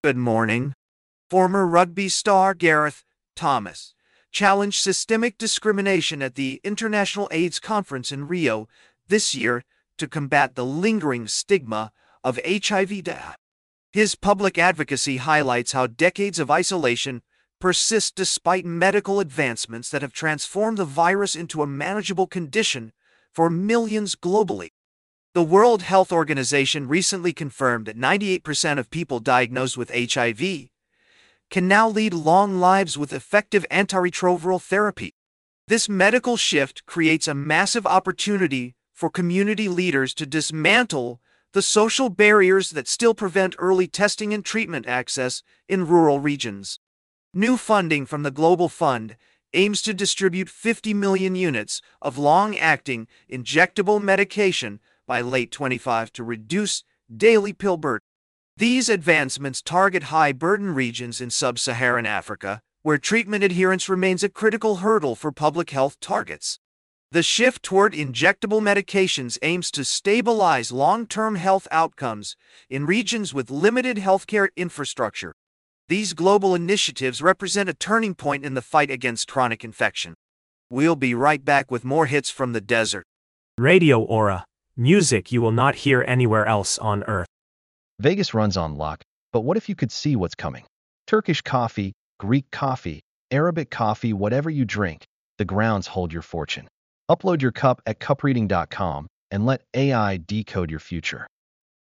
Good morning. Former rugby star Gareth Thomas challenged systemic discrimination at the International AIDS Conference in Rio this year to combat the lingering stigma of HIV. His public advocacy highlights how decades of isolation persist despite medical advancements that have transformed the virus into a manageable condition for millions globally. The World Health Organization recently confirmed that 98% of people diagnosed with HIV can now lead long lives with effective antiretroviral therapy. This medical shift creates a massive opportunity for community leaders to dismantle the social barriers that still prevent early testing and treatment access in rural regions. New funding from the Global Fund aims to distribute 50 million units of long-acting injectable medication by late 25 to reduce daily pill burden. These advancements target high-burden regions in sub-Saharan Africa, where treatment adherence remains a critical hurdle for public health targets. The shift toward injectable medications aims to stabilize long-term health outcomes in regions with limited healthcare infrastructure. These global initiatives represent a turning point in the fight against chronic infection. We'll be right back with more hits from the desert. Radio Aura. Music you will not hear anywhere else on Earth. Vegas runs on luck, but what if you could see what's coming? Turkish coffee, Greek coffee, Arabic coffee, whatever you drink, the grounds hold your fortune. Upload your cup at cupreading.com and let AI decode your future.